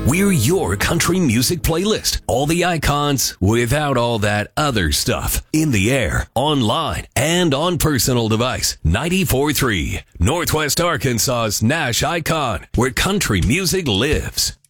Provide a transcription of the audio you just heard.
We're your country music playlist. All the icons without all that other stuff. In the air, online, and on personal device. 94.3, Northwest Arkansas's Nash Icon, where country music lives.